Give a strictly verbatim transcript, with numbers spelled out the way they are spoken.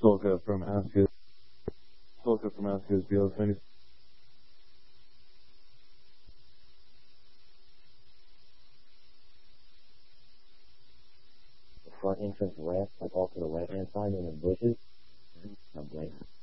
Solka from Askis. Solka from Askis, B L twenty. The front entrance ramp, like off to the right hand side in the bushes. I'm blank.